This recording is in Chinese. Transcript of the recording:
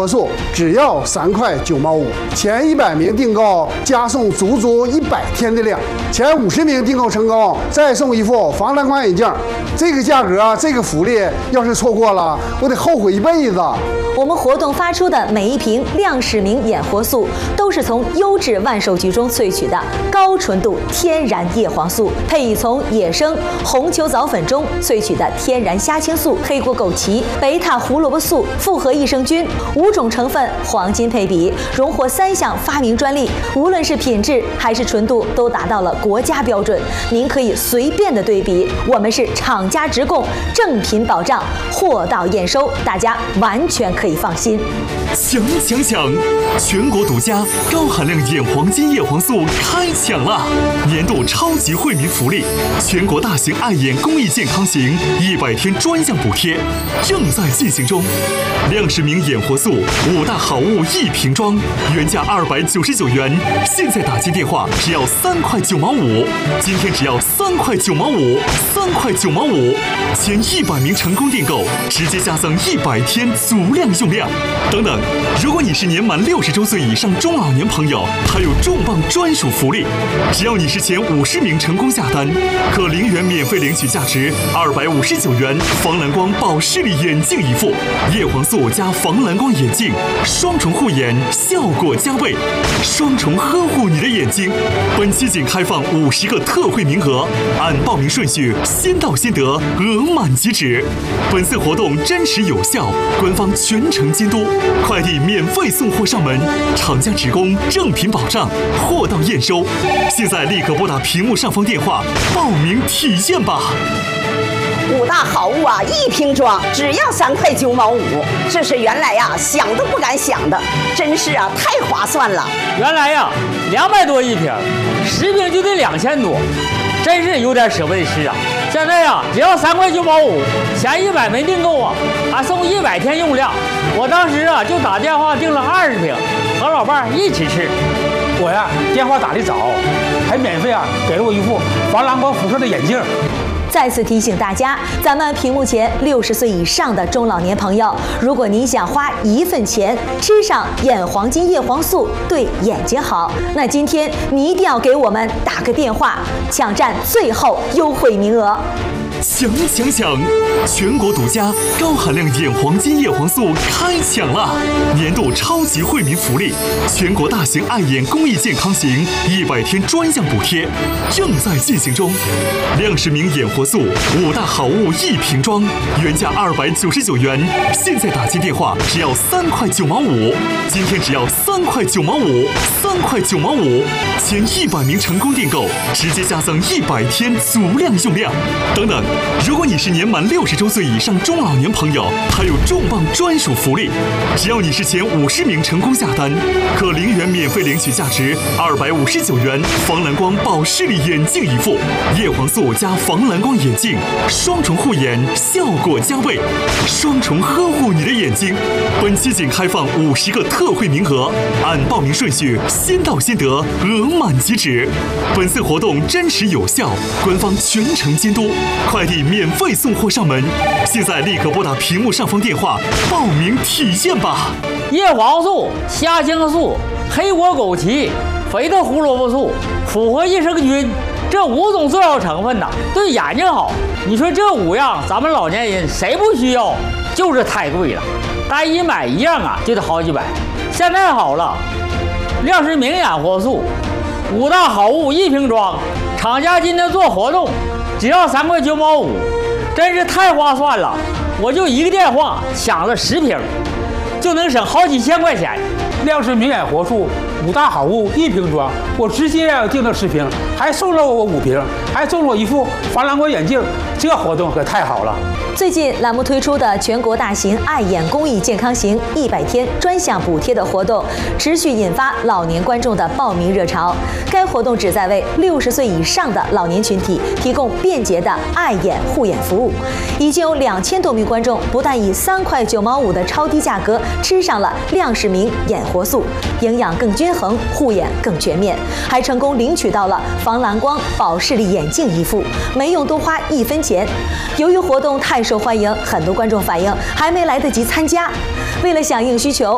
活素只要3块9毛5，前100名订购加送足100天的量，前50名订购成功再送一副防蓝光眼镜。这个价格，这个福利，要是错过了，我得后悔一辈子。 我们活动发出的每一瓶亮视明眼活素，都是从优质万寿菊中萃取的高纯度天然叶黄素，配以从野生红球藻粉中萃取的天然虾青素、黑果枸杞、贝塔胡萝卜素、复合益生菌5种成分黄金配比，荣获3项发明专利，无论是品质还是纯度都达到了国家标准。您可以随便的对比，我们是厂家直供，正品保障，货到验收，大家完全可以放心。 抢！全国独家高含量眼黄金叶黄素开抢了！年度超级惠民福利，全国大型爱眼公益健康行100天专项补贴正在进行中。亮视明眼活素5大好物1瓶装，原价299元，现在打进电话只要3块9毛5，今天只要3块9毛5，3块9毛5，前100名成功订购直接加赠100天足量用量。等等，如果你是年满60周岁以上中老年朋友，还有重磅专属福利，只要你是前50名成功下单，可0元免费领取价值259元防蓝光保视力眼镜一副，叶黄素加防蓝光眼镜，双重护眼，效果加倍，双重呵护你的眼睛。本期仅开放50个特惠名额，按报名顺序先到先得，额满即止。本次活动真实有效，官方全程监督，快递免费送货上门，厂家直供，正品保障，货到验收。现在立刻拨打屏幕上方电话报名体验吧 ！5大好物啊，1瓶装，只要3块9毛5，这是原来呀想都不敢想的，真是啊太划算了。 原来呀200多1瓶，10瓶就得2000多，真是有点舍不得吃啊。现在呀只要3块9毛5，前100名订购啊，还送100天用量。我当时啊就打电话订了20瓶，和老伴一起吃。 我呀电话打得早，还免费啊给了我一副防蓝光辐射的眼镜。 再次提醒大家，咱们屏幕前60岁以上的中老年朋友，如果您想花1份钱吃上眼黄金叶黄素，对眼睛好，那今天你一定要给我们打个电话，抢占最后优惠名额。 抢！全国独家高含量眼黄金叶黄素开抢了！年度超级惠民福利，全国大型爱眼公益健康行100天专项补贴正在进行中。亮视明眼活素5大好物1瓶装，原价299元，现在打进电话只要3块9毛5，今天只要3块9毛5，3块9毛5，前100名成功订购直接加赠100天足量用量。等等，如果你是年满60周岁以上中老年朋友，还有重磅专属福利，只要你是前50名成功下单，可0元免费领取价值259元防蓝光保视力眼镜一副，叶黄素加防蓝光眼镜，双重护眼，效果加倍，双重呵护你的眼睛。本期仅开放50个特惠名额，按报名顺序先到先得，额满即止。本次活动真实有效，官方全程监督，快递免费送货上门。现在立刻拨打屏幕上方电话报名体验吧！ 叶黄素、虾青素、黑果枸杞、肥的胡萝卜素、复合益生菌，这5种重要成分呐，对眼睛好。你说这5样，咱们老年人谁不需要？就是太贵了，单一买1样啊就得好几百。现在好了，亮视明眼活素5大好物1瓶装，厂家今天做活动，只要3块9毛5，真是太划算了。我就1个电话抢了10瓶，就能省好几千块钱。 亮视明眼活素5大好物1瓶装，我直接订了10瓶，还送了我5瓶，还送了我一副防蓝光眼镜，这活动可太好了。 最近栏目推出的全国大型爱眼公益健康行100天专项补贴的活动，持续引发老年观众的报名热潮。该活动旨在为60岁以上的老年群体提供便捷的爱眼护眼服务。已经有2000多名观众不但以3块9毛5的超低价格吃上了亮视明眼活素，营养更均衡，护眼更全面，还成功领取到了防蓝光保视力眼镜一副，没用多花1分钱。由于活动太受欢迎，很多观众反映还没来得及参加。为了响应需求，